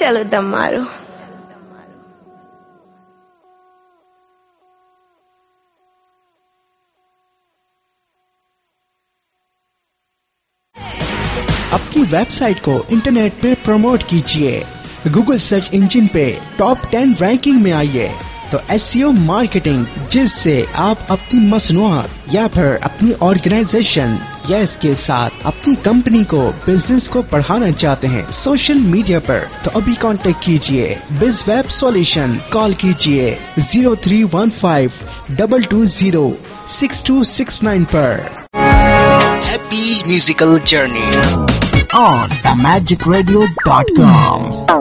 चलो दम मारो। अपनी वेबसाइट को इंटरनेट पे प्रमोट कीजिए, गूगल सर्च इंजन पे टॉप 10 रैंकिंग में आइए। तो एसईओ मार्केटिंग, जिससे आप अपनी मसनूआत या फिर अपनी ऑर्गेनाइजेशन या इसके साथ अपनी कंपनी को, बिजनेस को बढ़ाना चाहते हैं सोशल मीडिया पर, तो अभी कांटेक्ट कीजिए BizWeb Solution। कॉल कीजिए 0315-220-6269 पर। Happy musical journey on themagicradio.com।